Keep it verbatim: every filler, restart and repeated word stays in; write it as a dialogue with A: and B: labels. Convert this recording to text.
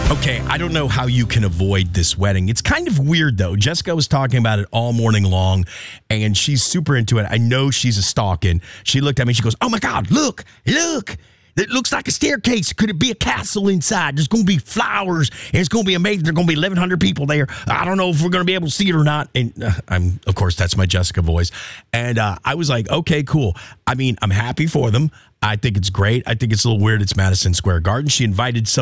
A: Okay, I don't know how you can avoid this wedding. It's kind of weird, though. Jessica was talking about it all morning long, and she's super into it. I know she's a stalking. She looked at me. She goes, oh, my God, look, look. It looks like a staircase. Could it be a castle inside? There's going to be flowers, and it's going to be amazing. There's going to be eleven hundred people there. I don't know if we're going to be able to see it or not. And uh, I'm, of course, that's my Jessica voice. And uh, I was like, okay, cool. I mean, I'm happy for them. I think it's great. I think it's a little weird. It's Madison Square Garden. She invited some